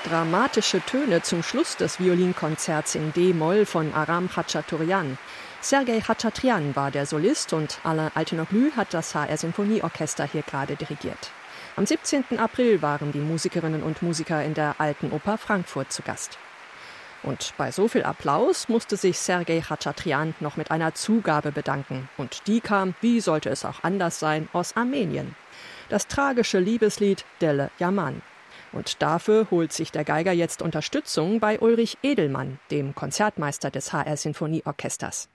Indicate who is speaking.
Speaker 1: Dramatische Töne zum Schluss des Violinkonzerts in D-Moll von Aram Khachaturian. Sergei Khachaturian war der Solist und Alain Altinoglu hat das HR-Sinfonieorchester hier gerade dirigiert. Am 17. April waren die Musikerinnen und Musiker in der Alten Oper Frankfurt zu Gast. Und bei so viel Applaus musste sich Sergei Khachaturian noch mit einer Zugabe bedanken. Und die kam, wie sollte es auch anders sein, aus Armenien. Das tragische Liebeslied Dele Yaman. Und dafür holt sich der Geiger jetzt Unterstützung bei Ulrich Edelmann, dem Konzertmeister des HR-Sinfonieorchesters.